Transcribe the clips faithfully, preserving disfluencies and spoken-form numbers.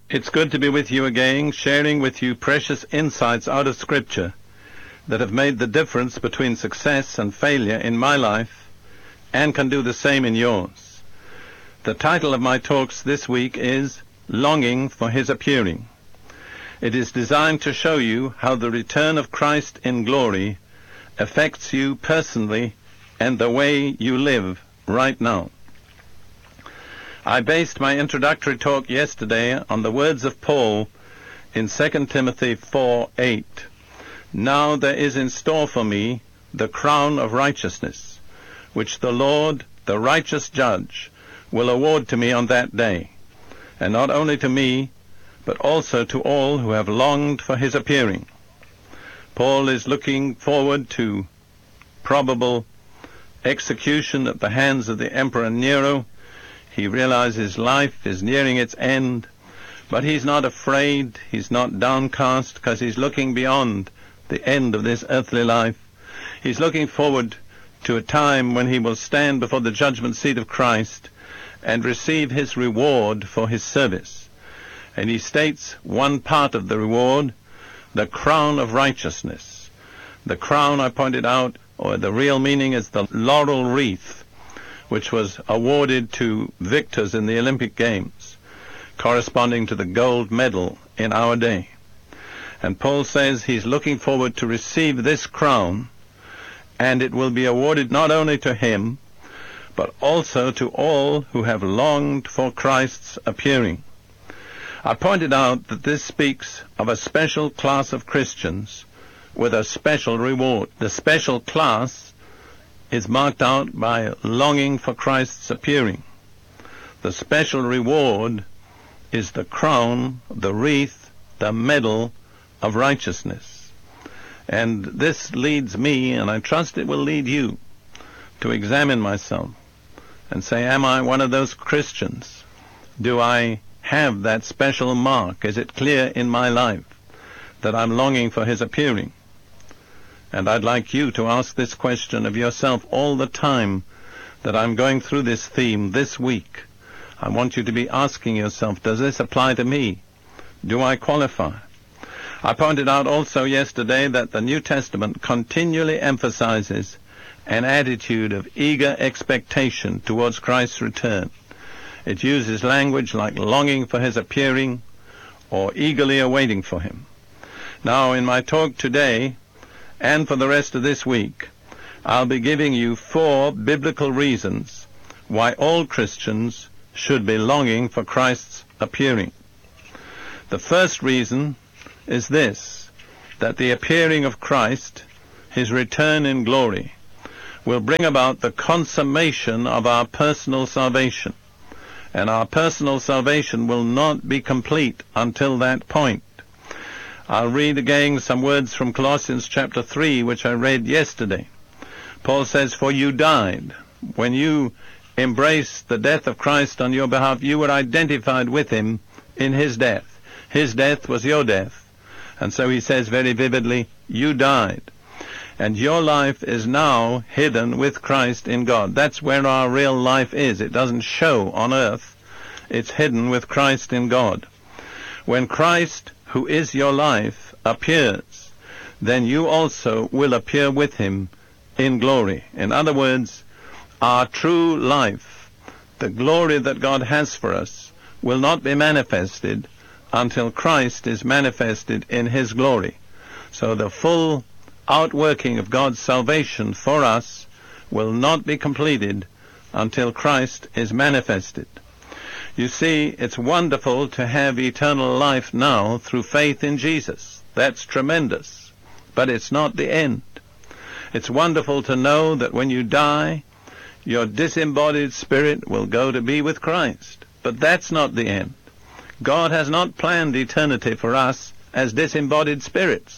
It's good to be with you again, sharing with you precious insights out of Scripture that have made the difference between success and failure in my life and can do the same in yours. The title of my talks this week is Longing for His Appearing. It is designed to show you how the return of Christ in glory affects you personally and the way you live right now. I based my introductory talk yesterday on the words of Paul in Second Timothy four eight. Now there is in store for me the crown of righteousness, which the Lord, the righteous judge, will award to me on that day, and not only to me, but also to all who have longed for his appearing. Paul is looking forward to probable execution at the hands of the Emperor Nero. He realizes life is nearing its end, but he's not afraid, he's not downcast, because he's looking beyond the end of this earthly life. He's looking forward to a time when he will stand before the judgment seat of Christ and receive his reward for his service. And he states one part of the reward, the crown of righteousness. The crown, I pointed out, or the real meaning is the laurel wreath, which was awarded to victors in the Olympic Games, corresponding to the gold medal in our day. And Paul says he's looking forward to receive this crown, and it will be awarded not only to him, but also to all who have longed for Christ's appearing. I pointed out that this speaks of a special class of Christians with a special reward. The special class is marked out by longing for Christ's appearing. The special reward is the crown, the wreath, the medal of righteousness. And this leads me, and I trust it will lead you, to examine myself and say, am I one of those Christians? Do I have that special mark? Is it clear in my life that I'm longing for his appearing? And I'd like you to ask this question of yourself all the time that I'm going through this theme this week. I want you to be asking yourself, does this apply to me? Do I qualify? I pointed out also yesterday that the New Testament continually emphasizes an attitude of eager expectation towards Christ's return. It uses language like longing for his appearing or eagerly awaiting for him. Now, in my talk today, and for the rest of this week, I'll be giving you four biblical reasons why all Christians should be longing for Christ's appearing. The first reason is this, that the appearing of Christ, his return in glory, will bring about the consummation of our personal salvation. And our personal salvation will not be complete until that point. I'll read again some words from Colossians chapter three, which I read yesterday. Paul says, for you died. When you embraced the death of Christ on your behalf, you were identified with him in his death. His death was your death. And so he says very vividly, you died. And your life is now hidden with Christ in God. That's where our real life is. It doesn't show on earth. It's hidden with Christ in God. When Christ, who is your life, appears, then you also will appear with him in glory. In other words, our true life, the glory that God has for us, will not be manifested until Christ is manifested in his glory. So the full outworking of God's salvation for us will not be completed until Christ is manifested. You see, it's wonderful to have eternal life now through faith in Jesus. That's tremendous. But it's not the end. It's wonderful to know that when you die, your disembodied spirit will go to be with Christ. But that's not the end. God has not planned eternity for us as disembodied spirits.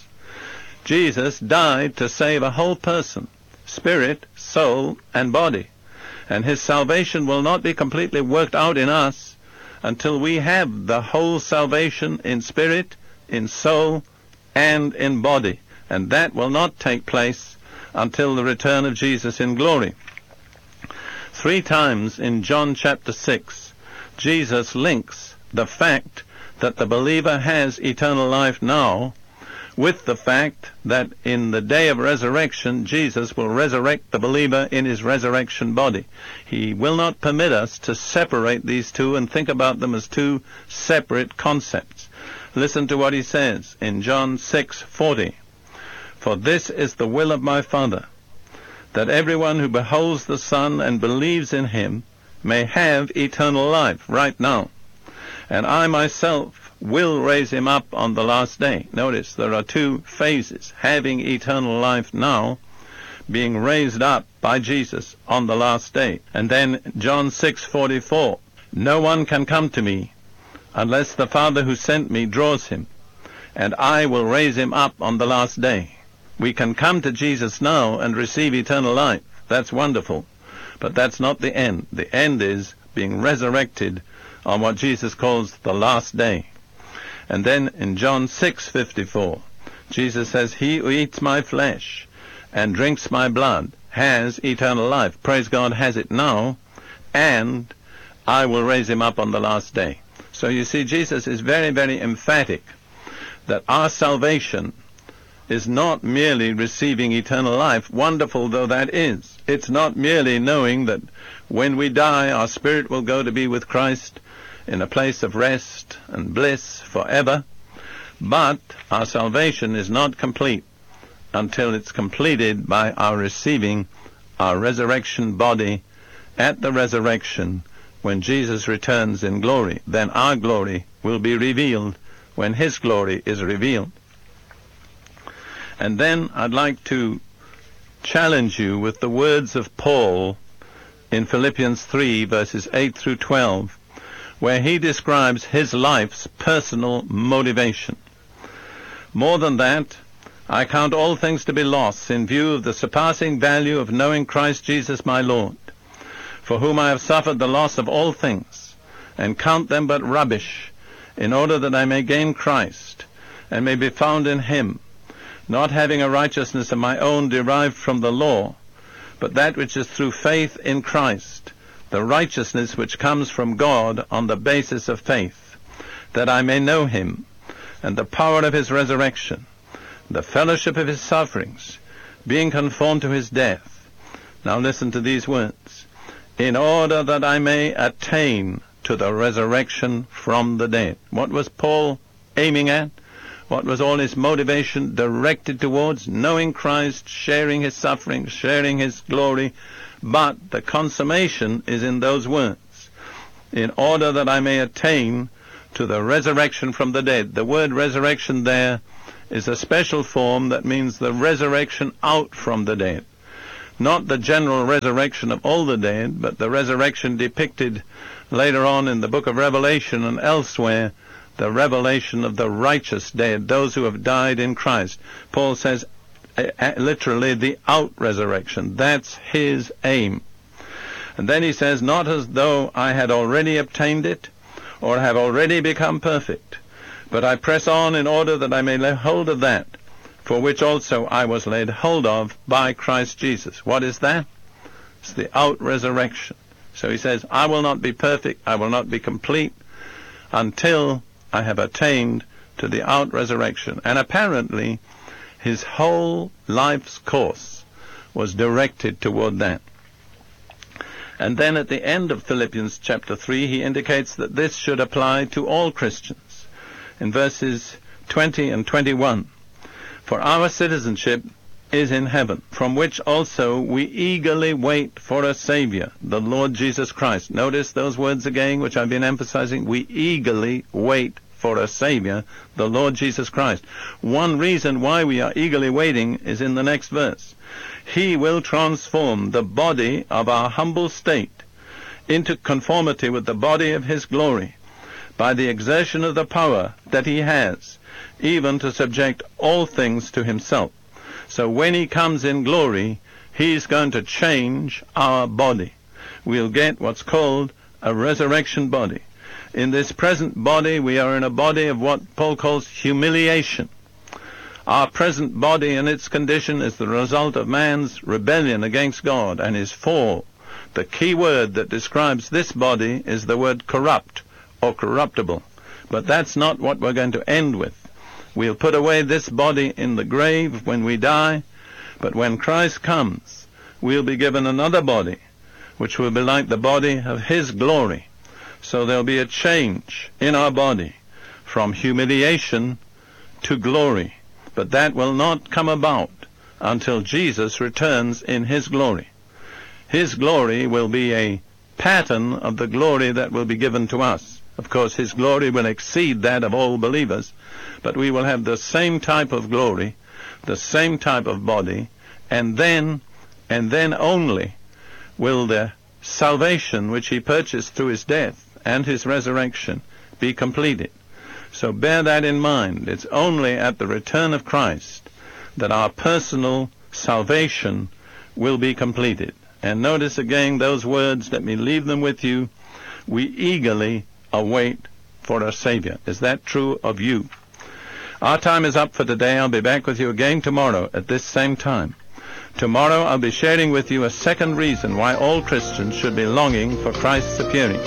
Jesus died to save a whole person, spirit, soul, and body. And his salvation will not be completely worked out in us until we have the whole salvation in spirit, in soul, and in body. And that will not take place until the return of Jesus in glory. Three times in John chapter six, Jesus links the fact that the believer has eternal life now, with the fact that in the day of resurrection, Jesus will resurrect the believer in his resurrection body. He will not permit us to separate these two and think about them as two separate concepts. Listen to what he says in John six forty. For this is the will of my Father, that everyone who beholds the Son and believes in him may have eternal life right now. And I myself will raise him up on the last day. Notice there are two phases: having eternal life now, being raised up by Jesus on the last day. And then John six forty-four, no one can come to me unless the Father who sent me draws him, and I will raise him up on the last day. We can come to Jesus now and receive eternal life. That's wonderful. But that's not the end. The end is being resurrected on what Jesus calls the last day. And then in John six fifty-four, Jesus says, he who eats my flesh and drinks my blood has eternal life. Praise God, has it now, and I will raise him up on the last day. So you see, Jesus is very, very emphatic that our salvation is not merely receiving eternal life, wonderful though that is. It's not merely knowing that when we die, our spirit will go to be with Christ in a place of rest and bliss forever. But our salvation is not complete until it's completed by our receiving our resurrection body at the resurrection when Jesus returns in glory. Then our glory will be revealed when his glory is revealed. And then I'd like to challenge you with the words of Paul in Philippians three, verses eight through twelve, where he describes his life's personal motivation. More than that, I count all things to be loss in view of the surpassing value of knowing Christ Jesus my Lord, for whom I have suffered the loss of all things, and count them but rubbish, in order that I may gain Christ, and may be found in him, not having a righteousness of my own derived from the law, but that which is through faith in Christ, the righteousness which comes from God on the basis of faith, that I may know him, and the power of his resurrection, the fellowship of his sufferings, being conformed to his death. Now listen to these words. In order that I may attain to the resurrection from the dead. What was Paul aiming at? What was all his motivation directed towards? Knowing Christ, sharing his sufferings, sharing his glory. But the consummation is in those words. In order that I may attain to the resurrection from the dead. The word resurrection there is a special form that means the resurrection out from the dead. Not the general resurrection of all the dead, but the resurrection depicted later on in the book of Revelation and elsewhere, the revelation of the righteous dead, those who have died in Christ. Paul says, uh, literally, the out-resurrection. That's his aim. And then he says, not as though I had already obtained it, or have already become perfect, but I press on in order that I may lay hold of that, for which also I was laid hold of by Christ Jesus. What is that? It's the out-resurrection. So he says, I will not be perfect, I will not be complete, until I have attained to the out-resurrection. And apparently, his whole life's course was directed toward that. And then at the end of Philippians chapter three, he indicates that this should apply to all Christians. In verses twenty and twenty-one, for our citizenship is in heaven, from which also we eagerly wait for a Savior, the Lord Jesus Christ. Notice those words again, which I've been emphasizing. We eagerly wait for a Savior, the Lord Jesus Christ. One reason why we are eagerly waiting is in the next verse. He will transform the body of our humble state into conformity with the body of his glory, by the exertion of the power that he has, even to subject all things to himself. So when he comes in glory, he's going to change our body. We'll get what's called a resurrection body. In this present body, we are in a body of what Paul calls humiliation. Our present body and its condition is the result of man's rebellion against God and his fall. The key word that describes this body is the word corrupt or corruptible. But that's not what we're going to end with. We'll put away this body in the grave when we die, but when Christ comes, we'll be given another body, which will be like the body of his glory. So there'll be a change in our body from humiliation to glory. But that will not come about until Jesus returns in his glory. His glory will be a pattern of the glory that will be given to us. Of course, his glory will exceed that of all believers, but we will have the same type of glory, the same type of body, and then, and then only, will the salvation which he purchased through his death and his resurrection be completed. So bear that in mind. It's only at the return of Christ that our personal salvation will be completed. And notice again those words, let me leave them with you. We eagerly await for a Savior. Is that true of you? Our time is up for today. I'll be back with you again tomorrow at this same time. Tomorrow I'll be sharing with you a second reason why all Christians should be longing for Christ's appearing.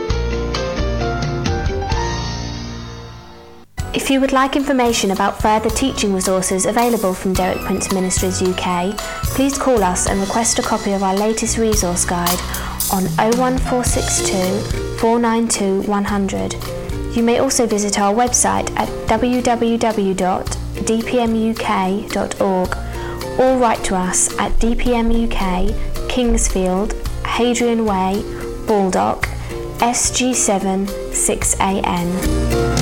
If you would like information about further teaching resources available from Derek Prince Ministries U K, please call us and request a copy of our latest resource guide on oh one four six two, four nine two, one hundred. You may also visit our website at w w w dot d p m u k dot org or write to us at D P M U K, Kingsfield, Hadrian Way, Baldock, S G seven six A N.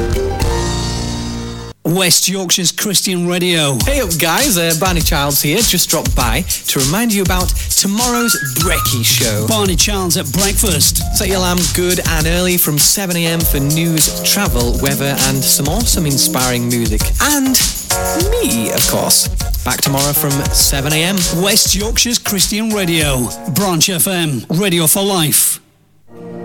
West Yorkshire's Christian Radio. Hey up guys, uh, Barney Childs here, just dropped by to remind you about tomorrow's Brekkie Show. Barney Childs at breakfast. Set your alarm good and early from seven a m for news, travel, weather and some awesome inspiring music. And me, of course. Back tomorrow from seven a m. West Yorkshire's Christian Radio. Branch F M. Radio for Life.